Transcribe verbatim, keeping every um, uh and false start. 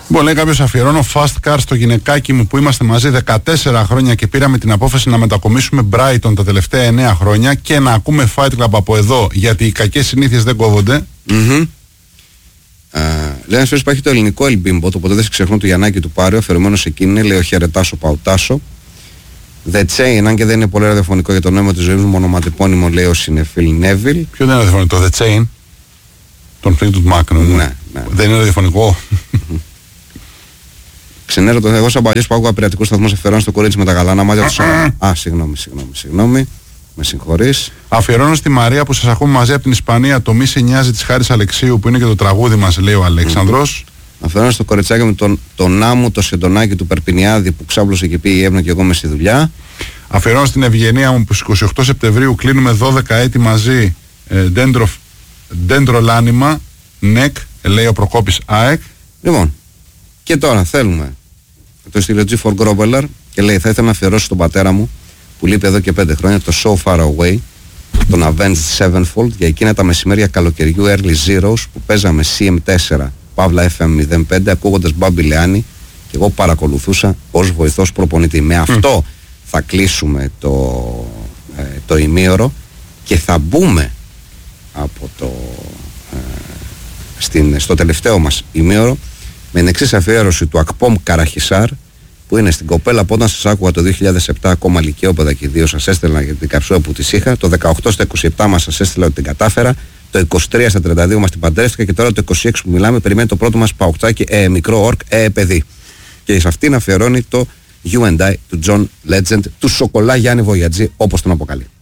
Λοιπόν, λέει κάποιος, αφιερώνω fast car στο γυναικάκι μου που είμαστε μαζί δεκατέσσερα χρόνια και πήραμε την απόφαση να μετακομίσουμε Brighton τα τελευταία εννέα χρόνια και να ακούμε Fight Club από εδώ, γιατί οι κακές συνήθειες δεν κόβονται. Mm-hmm. Uh, λέει ένας φίλος, υπάρχει το ελληνικό Ελμπίμπο, το ποτέ δεν σε ξεχνώ του Γιαννάκη του Πάριο, αφιερωμένο σε εκείνη, λέει ο Χαιρετάσο Παουτάσο. The Chain, αν και δεν είναι πολύ ραδιοφωνικό για το νόημα της ζωής μου, μονοματεπώνυμο, λέει ο Συνεφίλ Νέβιλ. Ποιο δεν είναι ραδιοφωνικό, το The Chain, τον Fleetwood Mac, ναι, ναι, ναι. Δεν είναι ραδιοφωνικό. Ξενέρω το εγώ σαν παλιός που άκουγα πειρατικούς σταθμούς, αφιερώνω στο κορίτσι με τα γαλάνα μάτια του. Α, συγγνώμη, συγγνώμη, συγγνώμη. Με συγχωρείς. Αφιερώνω στη Μαρία που σας ακούμε μαζί από την Ισπανία το Μη σε νοιάζει της Χάρης Αλεξίου, που είναι και το τραγούδι μας, λέει ο Αλέξανδρος. Mm. Αφιερώνω στο κοριτσάκι με τον, τον Άμμου, το Σεντονάκι του Περπινιάδη που ξάπλωσε και πήγε έβνο και εγώ με στη δουλειά. Αφιερώνω στην Ευγενία μου που στις είκοσι οκτώ Σεπτεμβρίου κλείνουμε δώδεκα έτη μαζί. Ε, Δέντρο Λάνιμα, ΝΕΚ, λέει ο Προκόπης ΑΕΚ. Λοιπόν, και τώρα θέλουμε το στήλο τζι φορ Groveler και λέει: θα ήθελα να αφιερώσω στον πατέρα μου που λείπει εδώ και πέντε χρόνια το So Far Away, τον Avenged Sevenfold, για εκείνα τα μεσημέρια καλοκαιριού Early Zeros που παίζαμε σι εμ φορ Παύλα εφ εμ μηδέν πέντε ακούγοντας Μπάμπη Λεάνη και εγώ παρακολουθούσα ως βοηθός προπονητή. Με αυτό mm. θα κλείσουμε το, ε, το ημίωρο και θα μπούμε από το, ε, στην, στο τελευταίο μας ημίωρο με την εξής αφιέρωση του Ακπόμ Καραχισάρ, που είναι στην κοπέλα που όταν σας άκουγα το δύο χιλιάδες επτά ακόμα λυκειόπαιδα και δύο σας έστελνα για την καψούρα που της είχα, το δεκαοκτώ στα είκοσι επτά μας σας έστειλα ότι την κατάφερα, το είκοσι τρία στα τριάντα δύο μας την παντρεύτηκα και τώρα το είκοσι έξι που μιλάμε περιμένει το πρώτο μας παουκτάκι, ε, μικρό ορκ, ε, παιδί. Και σε αυτήν αφιερώνει το You and I του John Legend, του Σοκολά Γιάννη Βογιατζή, όπως τον αποκαλεί.